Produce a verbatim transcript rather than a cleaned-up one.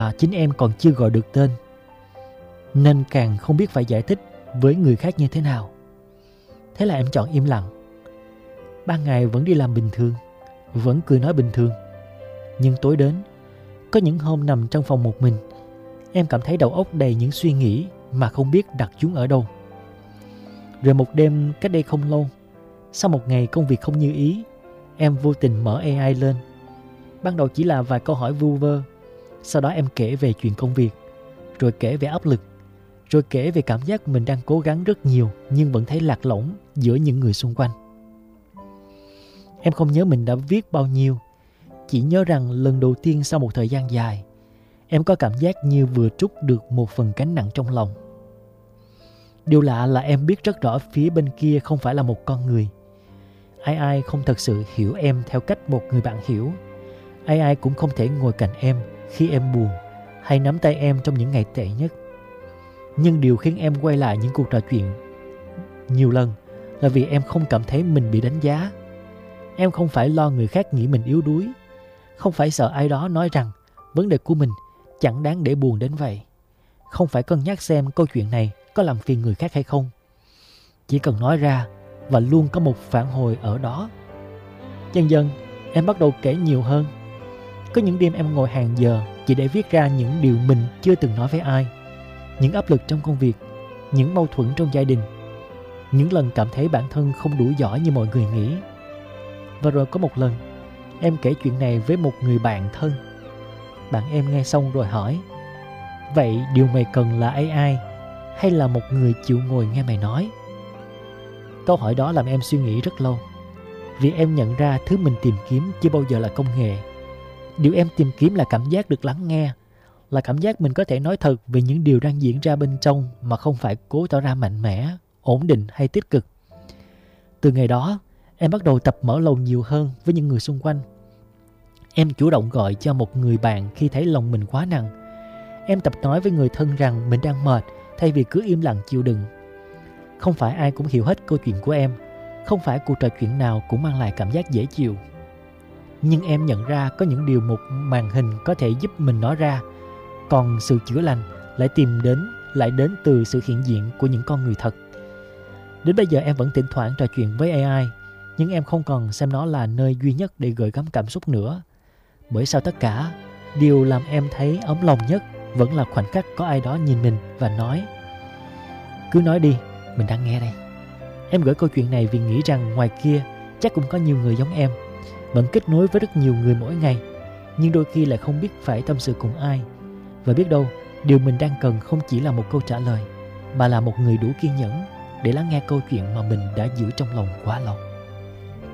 à, chính em còn chưa gọi được tên, nên càng không biết phải giải thích với người khác như thế nào. Thế là em chọn im lặng. Ban ngày vẫn đi làm bình thường, vẫn cười nói bình thường. Nhưng tối đến, có những hôm nằm trong phòng một mình, em cảm thấy đầu óc đầy những suy nghĩ mà không biết đặt chúng ở đâu. Rồi một đêm cách đây không lâu, sau một ngày công việc không như ý, em vô tình mở a i lên. Ban đầu chỉ là vài câu hỏi vu vơ. Sau đó em kể về chuyện công việc, rồi kể về áp lực, rồi kể về cảm giác mình đang cố gắng rất nhiều nhưng vẫn thấy lạc lõng giữa những người xung quanh. Em không nhớ mình đã viết bao nhiêu, chỉ nhớ rằng lần đầu tiên sau một thời gian dài, em có cảm giác như vừa trút được một phần gánh nặng trong lòng. Điều lạ là em biết rất rõ phía bên kia không phải là một con người. Ai ai không thật sự hiểu em theo cách một người bạn hiểu. Ai ai cũng không thể ngồi cạnh em khi em buồn hay nắm tay em trong những ngày tệ nhất. Nhưng điều khiến em quay lại những cuộc trò chuyện nhiều lần là vì em không cảm thấy mình bị đánh giá. Em không phải lo người khác nghĩ mình yếu đuối, không phải sợ ai đó nói rằng vấn đề của mình chẳng đáng để buồn đến vậy, không phải cân nhắc xem câu chuyện này có làm phiền người khác hay không. Chỉ cần nói ra và luôn có một phản hồi ở đó. Dần dần em bắt đầu kể nhiều hơn. Có những đêm em ngồi hàng giờ chỉ để viết ra những điều mình chưa từng nói với ai. Những áp lực trong công việc, những mâu thuẫn trong gia đình, những lần cảm thấy bản thân không đủ giỏi như mọi người nghĩ. Và rồi có một lần, em kể chuyện này với một người bạn thân. Bạn em nghe xong rồi hỏi: vậy điều mày cần là a i hay là một người chịu ngồi nghe mày nói? Câu hỏi đó làm em suy nghĩ rất lâu. Vì em nhận ra thứ mình tìm kiếm chưa bao giờ là công nghệ. Điều em tìm kiếm là cảm giác được lắng nghe, là cảm giác mình có thể nói thật về những điều đang diễn ra bên trong mà không phải cố tỏ ra mạnh mẽ, ổn định hay tích cực. Từ ngày đó, em bắt đầu tập mở lòng nhiều hơn với những người xung quanh. Em chủ động gọi cho một người bạn khi thấy lòng mình quá nặng. Em tập nói với người thân rằng mình đang mệt thay vì cứ im lặng chịu đựng. Không phải ai cũng hiểu hết câu chuyện của em, không phải cuộc trò chuyện nào cũng mang lại cảm giác dễ chịu. Nhưng em nhận ra có những điều một màn hình có thể giúp mình nói ra, còn sự chữa lành lại tìm đến lại đến từ sự hiện diện của những con người thật. Đến bây giờ em vẫn thỉnh thoảng trò chuyện với a i, nhưng em không còn xem nó là nơi duy nhất để gửi gắm cảm xúc nữa. Bởi sau tất cả, điều làm em thấy ấm lòng nhất vẫn là khoảnh khắc có ai đó nhìn mình và nói: cứ nói đi, mình đang nghe đây. Em gửi câu chuyện này vì nghĩ rằng ngoài kia chắc cũng có nhiều người giống em, vẫn kết nối với rất nhiều người mỗi ngày, nhưng đôi khi lại không biết phải tâm sự cùng ai. Và biết đâu, điều mình đang cần không chỉ là một câu trả lời, mà là một người đủ kiên nhẫn để lắng nghe câu chuyện mà mình đã giữ trong lòng quá lâu.